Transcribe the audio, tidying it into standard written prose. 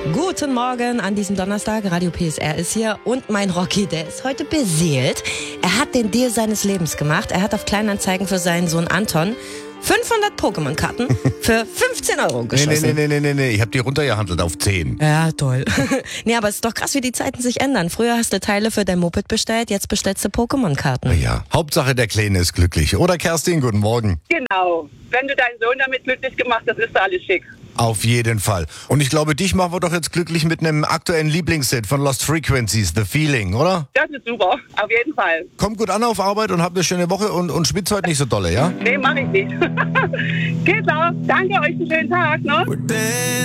Guten Morgen an diesem Donnerstag. Radio PSR ist hier und mein Rocky, der ist heute beseelt. Er hat den Deal seines Lebens gemacht. Er hat auf Kleinanzeigen für seinen Sohn Anton 500 Pokémon-Karten für 15 Euro geschossen. Nee. Ich hab die runtergehandelt auf 10. Ja, toll. Nee, aber es ist doch krass, wie die Zeiten sich ändern. Früher hast du Teile für dein Moped bestellt, jetzt bestellst du Pokémon-Karten. Ja, Hauptsache der Kleine ist glücklich. Oder Kerstin, guten Morgen. Genau. Wenn du deinen Sohn damit glücklich gemacht hast, ist alles schick. Auf jeden Fall. Und ich glaube, dich machen wir doch jetzt glücklich mit einem aktuellen Lieblingshit von Lost Frequencies, The Feeling, oder? Das ist super. Auf jeden Fall. Kommt gut an auf Arbeit und habt eine schöne Woche und schwitzt heute nicht so dolle, ja? Nee, mach ich nicht. Geht klar. Danke euch, einen schönen Tag, ne?